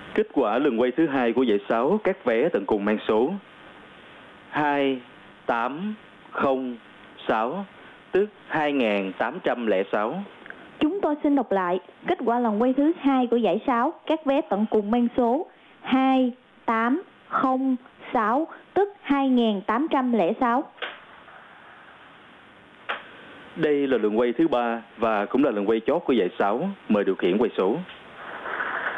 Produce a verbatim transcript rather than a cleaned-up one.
Kết quả lần quay thứ hai của dãy sáu, các vé tận cùng mang số hai tám không sáu, tức hai nghìn tám trăm lẻ sáu. Chúng tôi xin đọc lại. Kết quả lần quay thứ hai của dãy sáu, các vé tận cùng mang số hai tám không sáu, tức hai nghìn tám trăm lẻ sáu. Đây là lần quay thứ ba và cũng là lần quay chót của dãy sáu. Mời điều khiển quay số.